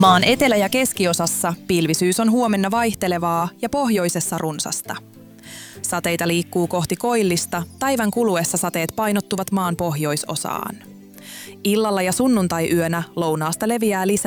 Maan etelä- ja keskiosassa pilvisyys on huomenna vaihtelevaa ja pohjoisessa runsasta. Sateita liikkuu kohti koillista, päivän kuluessa sateet painottuvat maan pohjoisosaan. Illalla ja sunnuntai-yönä lounaasta leviää lisää